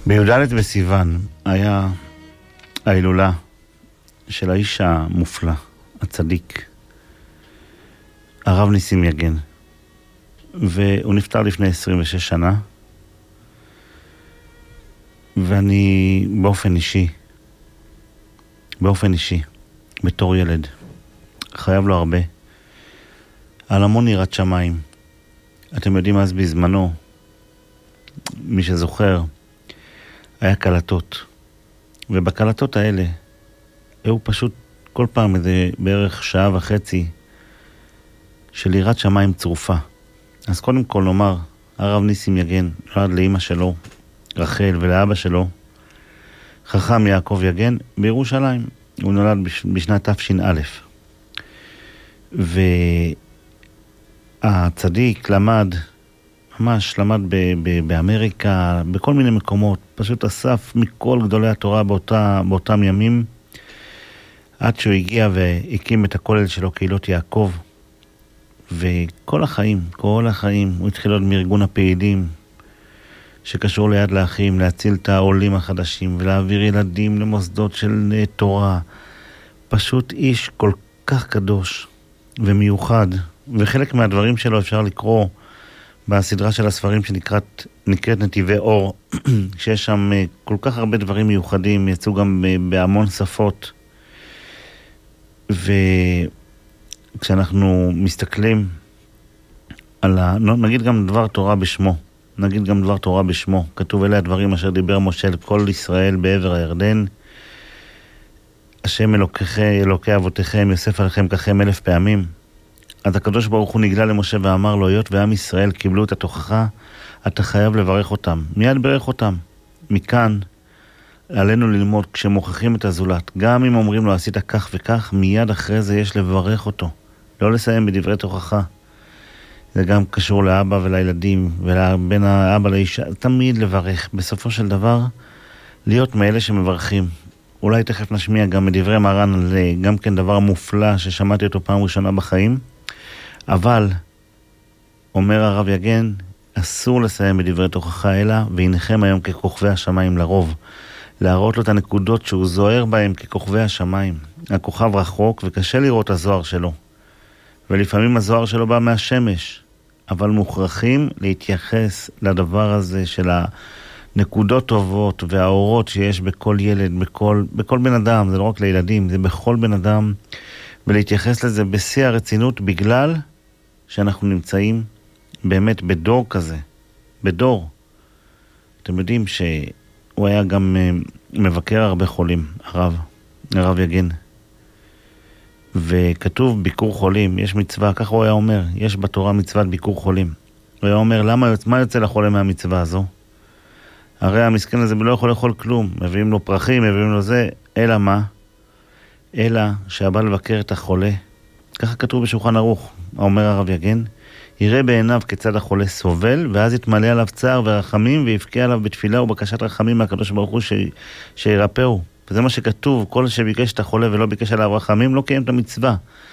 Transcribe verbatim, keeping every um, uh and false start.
בי"ד בסיוון היה ההילולה של האיש המופלא, הצדיק, הרב ניסים יגן. והוא נפטר לפני עשרים ושש שנה. ואני באופן אישי, באופן אישי, בתור ילד, חייב לו הרבה. על המון יראת שמיים. אתם יודעים, אז בזמנו, מי שזוכר, היה קלטות. ובקלטות האלה, היו פשוט כל פעם איזה בערך שעה וחצי של יראת שמיים צרופה. אז קודם כל נאמר, הרב ניסים יגן נולד לאמא שלו, רחל, ולאבא שלו, חכם יעקב יגן, בירושלים. הוא נולד בשנת תש"א. והצדיק למד, ממש למד ב- ב- באמריקה, בכל מיני מקומות, פשוט אסף מכל גדולי התורה באותה, באותם ימים, עד שהוא הגיע והקים את הכולל שלו, קהילות יעקב. וכל החיים, כל החיים, הוא התחיל עוד מארגון הפעילים, שקשור ליד לאחים, להציל את העולים החדשים, ולהעביר ילדים למוסדות של תורה. פשוט איש כל כך קדוש ומיוחד, וחלק מהדברים שלו אפשר לקרוא בסדרה של הספרים שנקראת נקראת נתיבי אור, שיש שם כל כך הרבה דברים מיוחדים, יצאו גם בהמון שפות. וכשאנחנו מסתכלים על ה... נגיד גם דבר תורה בשמו, נגיד גם דבר תורה בשמו, כתוב אלה הדברים אשר דיבר משה אל כל ישראל בעבר הירדן, השם אלוקי, אלוקי אבותיכם יוסף עליכם ככם אלף פעמים. אז הקדוש ברוך הוא נגלה למשה ואמר לו, היות ועם ישראל קיבלו את התוכחה, אתה חייב לברך אותם. מיד ברך אותם. מכאן עלינו ללמוד, כשמוכחים את הזולת, גם אם אומרים לו עשית כך וכך, מיד אחרי זה יש לברך אותו. לא לסיים בדברי תוכחה. זה גם קשור לאבא ולילדים, ובין האבא לאישה, תמיד לברך. בסופו של דבר, להיות מאלה שמברכים. אולי תכף נשמיע גם מדברי מרן על גם כן דבר מופלא ששמעתי אותו פעם ראשונה בחיים. אבל, אומר הרב יגן, אסור לסיים בדברי תוכחה אלא, והנכם היום ככוכבי השמיים לרוב. להראות לו את הנקודות שהוא זוהר בהם ככוכבי השמיים. הכוכב רחוק וקשה לראות הזוהר שלו. ולפעמים הזוהר שלו בא מהשמש. אבל מוכרחים להתייחס לדבר הזה של הנקודות טובות והאורות שיש בכל ילד, בכל, בכל בן אדם, זה לא רק לילדים, זה בכל בן אדם, ולהתייחס לזה בשיא הרצינות, בגלל שאנחנו נמצאים באמת בדור כזה, בדור. אתם יודעים שהוא היה גם מבקר הרבה חולים, הרב, הרב יגן. וכתוב ביקור חולים, יש מצווה, ככה הוא היה אומר, יש בתורה מצוות ביקור חולים. הוא היה אומר, למה, מה יוצא לחולה מהמצווה הזו? הרי המסכן הזה לא יכול לאכול כלום, מביאים לו פרחים, מביאים לו זה, אלא מה? אלא שהבא לבקר את החולה, ככה כתוב בשולחן ערוך, אומר הרב יגן, יראה בעיניו כיצד החולה סובל, ואז יתמלא עליו צער ורחמים, ויבכה עליו בתפילה ובקשת רחמים מהקדוש ברוך הוא ש... שירפאו. וזה מה שכתוב, כל שביקש את החולה ולא ביקש עליו רחמים, לא קיים את המצווה.